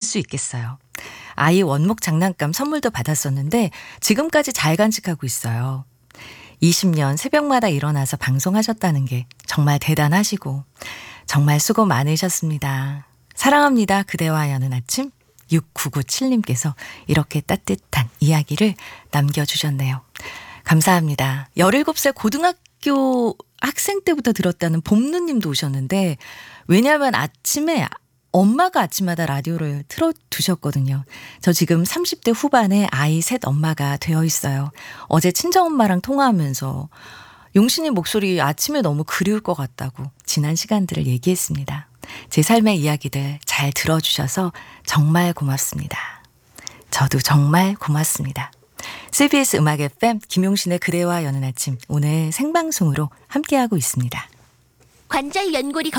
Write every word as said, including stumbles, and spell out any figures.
수 있겠어요. 아이 원목 장난감 선물도 받았었는데 지금까지 잘 간직하고 있어요. 이십 년 새벽마다 일어나서 방송하셨다는 게 정말 대단하시고 정말 수고 많으셨습니다. 사랑합니다. 그대와 여는 아침. 육구구칠님께서 이렇게 따뜻한 이야기를 남겨주셨네요. 감사합니다. 열일곱 살 고등학교 학생 때부터 들었다는 봄누님도 오셨는데 왜냐하면 아침에 엄마가 아침마다 라디오를 틀어두셨거든요. 저 지금 삼십 대 후반에 아이 셋 엄마가 되어 있어요. 어제 친정엄마랑 통화하면서 용신이 목소리 아침에 너무 그리울 것 같다고 지난 시간들을 얘기했습니다. 제 삶의 이야기들 잘 들어주셔서 정말 고맙습니다. 저도 정말 고맙습니다. 씨비에스 음악 에프엠 김용신의 그대와 여는 아침 오늘 생방송으로 함께하고 있습니다. 관절 연골이